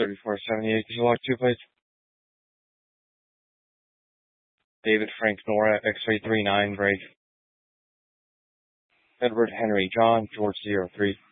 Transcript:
3478, could you lock 2, please? David Frank Nora, X-ray 39, break. Edward Henry John, George 03.